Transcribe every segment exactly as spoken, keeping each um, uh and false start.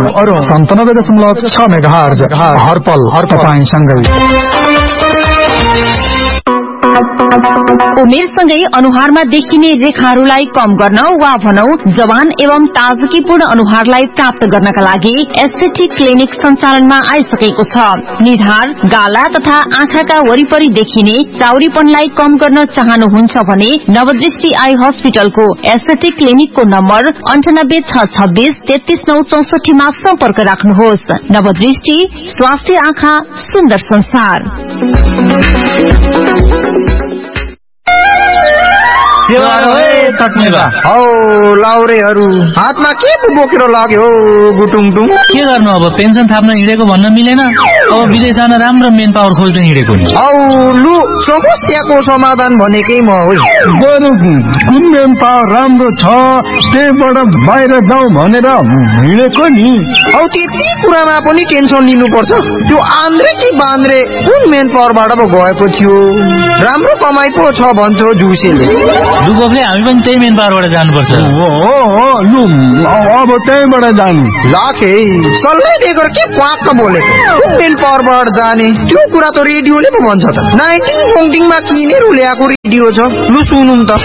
अरू सन्तानब्बे दशमलव छ मेगाहर्ज हरपल तपाईँसँगै। उमेरसँगै अनुहारमा देखिने रेखाहरूलाई कम गर्न वा भनौं जवान एवं ताजगीपूर्ण अनुहारलाई प्राप्त गर्नका लागि एस्थेटिक क्लिनिक सञ्चालनमा आइसकेको छ। निधार, गाला तथा आँखाका वरिपरि देखिने चाउरीपनलाई कम गर्न चाहनुहुन्छ भने नवदृष्टि आई हस्पिटलको एस्थेटिक क्लिनिकको नम्बर अन्ठानब्बे छ छब्बीस तेत्तीस नौ चौसठीमा सम्पर्क राख्नुहोस्। नवदृष्टि, स्वास्थ्य आँखा, सुन्दर संसार। हौ लाउरेहरू हातमा के पो बोकेर लाग्यो गुटुङटुङ? के गर्नु अब, पेन्सन थाप्न हिँडेको भन्न मिलेन, अब विदेश जान राम्रो मेन पावर खोज्न हिँडेको नि। हौ लु समस्याको समाधान भनेकै म हो। बरु कुन मेन पावर राम्रो छ त्यहीबाट बाहिर जाउँ भनेर हिँडेको नि। हौ त्यति कुरामा पनि टेन्सन लिनुपर्छ? त्यो आन्द्रे कि बान्द्रे कुन मेन पावरबाट पो गएको थियो? राम्रो कमाइ पो छ भन्छौ जुसेले। दुबोले हामी पनि त्यही मेन पावरबाट जानुपर्छ। हो हो लु अब त्यहीबाट जानु। लाखे सल्लाह दिएको के क्वाक्क बोलेको? मेन पावरबाट जाने त्यो कुरा त रेडियोले पो भन्छ त। नाइन्टिन फोङ्टिङमा किनेर ल्याएको रेडियो छ, लु सुनौँ त।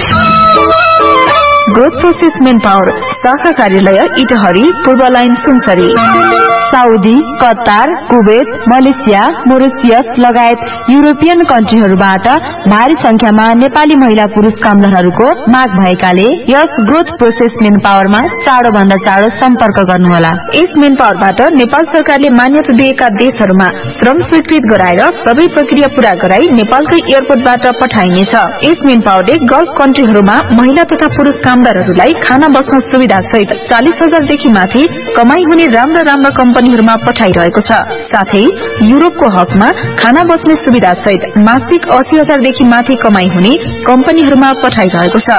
ग्रोथ प्रोसेस मेन पावर शाखा कार्यालय इटहरी, पूर्व line Sunsari. Saudi, Qatar, Kuwait, Malaysia, Mauritius लगायत युरोपियन कन्ट्रीहरूबाट भारी संख्यामा नेपाली महिला पुरुष कामदारहरूको माग भएकाले यस ग्रोथ प्रोसेस मेन पावरमा चाँडो भन्दा चाँडो सम्पर्क गर्नुहोला। यस मेन पावरबाट नेपाल सरकारले मान्यता दिएका देशहरूमा श्रम स्वीकृत गराएर सबै प्रक्रिया पूरा गराई नेपालकै एयरपोर्टबाट पठाइनेछ। यस मेन पावरले गल्फ कन्ट्रीहरूमा महिला तथा पुरुष कामदारहरूलाई खाना बस्न सुविधा सहित चालिस हजारदेखि माथि कमाई हुने राम्रा राम्रा कम्पनीहरूमा पठाइरहेको छ। साथै युरोपको हकमा खाना बस्ने सुविधा सहित मासिक अस्सी हजारदेखि माथि कमाई हुने कम्पनीहरूमा पठाइरहेको छ।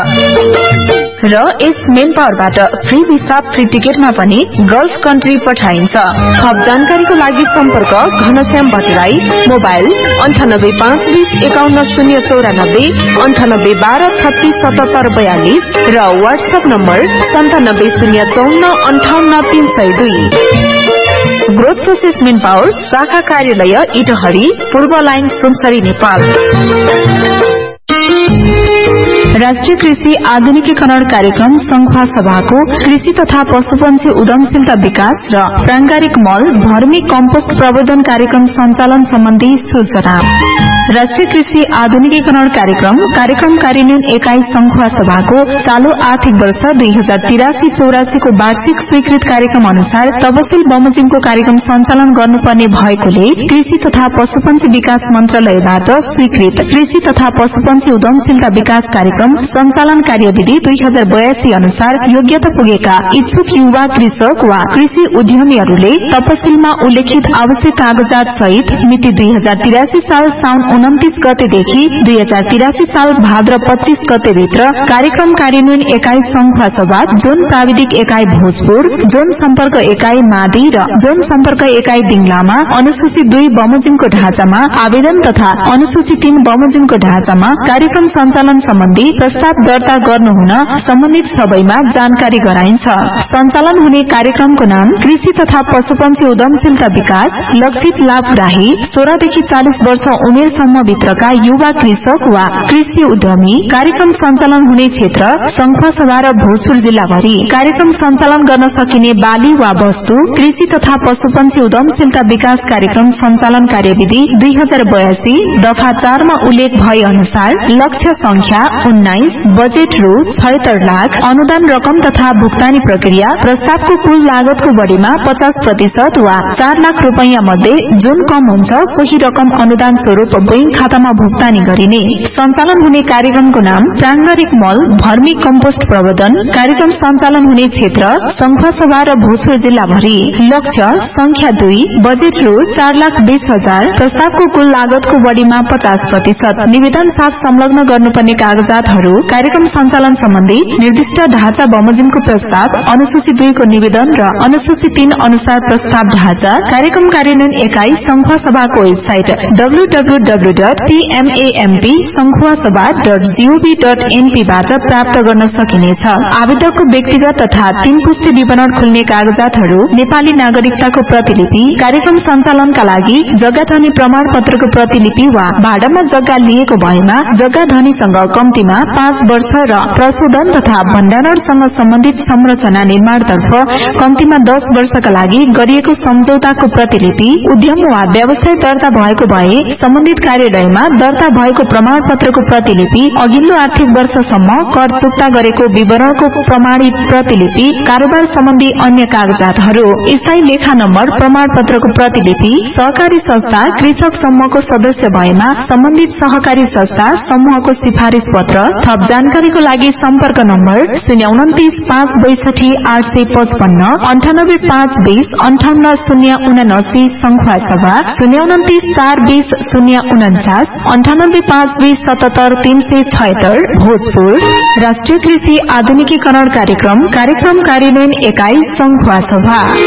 र यस मेन पावरबाट फ्री भिसा फ्री टिकटमा पनि गल्फ कन्ट्री पठाइन्छ। थप जानकारीको लागि सम्पर्क घनश्याम भट्टराई, मोबाइल अन्ठानब्बे पाँच बीस एकाउन्न शून्य चौरानब्बे अन्ठानब्बे बाह्र छत्तीस सतहत्तर बयालिस र वाट्सएप नम्बर सन्तानब्बे शून्य चौन्न अन्ठाउन्न तीन सय दुई। ग्रोथ प्रोसेस मेन पावर शाखा कार्यालय इटहरी, पूर्व लाइन सुनसरी, नेपाल। राष्ट्रिय कृषि आधुनिकीकरण कार्यक्रम संखुवा सभाको कृषि तथा पशुपन्छी उद्यमशीलता विकास र प्रांगारिक मल भर्मी कम्पोस्ट प्रवर्धन कार्यक्रम सञ्चालन सम्बन्धी सूचना। राष्ट्रिय कृषि आधुनिकीकरण कार्यक्रम कार्यक्रम कार्यान्वयन एकाइ संखुवा सभाको चालू आर्थिक वर्ष दुई हजार तिरासी चौरासीको वार्षिक स्वीकृत कार्यक्रम अनुसार तपसिल बमोजिमको कार्यक्रम सञ्चालन गर्नुपर्ने भएकोले कृषि तथा पशुपन्छी विकास मन्त्रालयबाट स्वीकृत कृषि तथा पशुपन्छी उद्यमशीलता विकास कार्यक्रम सञ्चालन कार्यविधि दुई हजार बयासी अनुसार योग्यता पुगेका इच्छुक युवा कृषक वा कृषि उद्यमीहरूले तपसिलमा उल्लेखित आवश्यक कागजात सहित मिति दुई हजार तिरासी साल साउन उन्तिस गतेदेखि दुई हजार तिरासी साल भाद्र पच्चीस गते भित्र कार्यक्रम कार्यान्वयन एकाइ संखुवा सभा, जोन प्राविधिक एकाइ भोजपुर, जोन सम्पर्क एकाइ मादी र जोन सम्पर्क एकाइ दिङलामा अनुसूची दुई बमोजिमको ढाँचामा आवेदन तथा अनुसूची तीन बमोजिमको ढाँचामा कार्यक्रम सञ्चालन सम्बन्धी प्रस्ताव दर्ता गर्नुहुन सम्बन्धित सबैमा जानकारी गराइन्छ। सञ्चालन हुने कार्यक्रमको नाम कृषि तथा पशुपन्छी उद्यमशीलता विकास, लक्षित लाभग्राही सोह्रदेखि चालिस वर्ष उमेरसम्म भित्रका युवा कृषक वा कृषि उद्यमी। कार्यक्रम सञ्चालन हुने क्षेत्र संखुवा सभा र भोजपुर जिल्लाभरि। कार्यक्रम सञ्चालन गर्न सकिने बाली वा वस्तु कृषि तथा पशुपन्छी उद्यमशीलता विकास कार्यक्रम सञ्चालन कार्यविधि दुई हजार बयासी दफा चारमा उल्लेख भए अनुसार लक्ष्य संख्या उन्नाइस, बजेट रु छयत्तर लाख, अनुदान रकम तथा भुक्तानी प्रक्रिया प्रस्तावको कुल लागतको बढ़ीमा पचास प्रतिशत वा चार लाख रूपैयाँ मध्ये जुन कम हुन्छ सोही रकम अनुदान स्वरूप बैंक खातामा भुक्तानी गरिने। सञ्चालन हुने कार्यक्रमको नाम प्रांगारिक मल भर्मी कम्पोस्ट प्रवर्धन। कार्यक्रम सञ्चालन हुने क्षेत्र संखुवा सभा र भोजपुर जिल्लाभरि। लक्ष्य संख्या दुई, बजेट रु चार लाख बीस हजार, प्रस्तावको कुल लागतको बढ़ीमा पचास प्रतिशत। निवेदन साथ संलग्न गर्नुपर्ने कागजातहरू कागजातहरू, कार्यक्रम सञ्चालन सम्बन्धी निर्दिष्ट ढाँचा बमोजिमको प्रस्ताव, अनुसूची दुई को निवेदन र अनुसूची तीन अनुसार प्रस्ताव ढाँचा कार्यक्रम कार्यान्वयन एकाई संखुवा सभाको website W W W dot P M A M P संखुवा सभा dot G oh V dot an P बाट प्राप्त गर्न सकिनेछ। आवेदकको व्यक्तिगत तथा तीन पुस्ते विवरण खुल्ने कागजातहरू, नेपाली नागरिकताको प्रतिलिपि, कार्यक्रम सञ्चालनका लागि जग्गा धनी प्रमाण पत्रको प्रतिलिपि वा भाडामा जग्गा लिएको भएमा जग्गा धनीसँग कम्तीमा पाँच वर्ष र प्रशोधन तथा भण्डारणसँग सम्बन्धित संरचना निर्माणतर्फ कम्तीमा दस वर्षका लागि गरिएको सम्झौताको प्रतिलिपि, उद्यम वा व्यवसाय दर्ता भएको भए सम्बन्धित कार्यालयमा दर्ता भएको प्रमाण पत्रको प्रतिलिपि, अघिल्लो आर्थिक वर्षसम्म कर चुक्ता गरेको विवरणको प्रमाणित प्रतिलिपि, कारोबार सम्बन्धी अन्य कागजातहरू, स्थायी लेखा नम्बर प्रमाण पत्रको प्रतिलिपि, सहकारी संस्था कृषक समूहको सदस्य भएमा सम्बन्धित सहकारी संस्था समूहको सिफारिश पत्र। थप जानकारीको लागि सम्पर्क नम्बर शून्य उन्तिस पाँच बैसठी आठ सय पचपन्न अन्ठानब्बे पाँच बीस अन्ठाउन्न शून्य उनासी संखुवा सभा शून्य उन्तिस चार बीस शून्य उन्चास अन्ठानब्बे पाँच बीस सतहत्तर तीन सय छयत्तर भोजपुर। राष्ट्रिय कृषि आधुनिकीकरण कार्यक्रम कार्यक्रम कार्यान्वयन एकाई संखुवा सभा।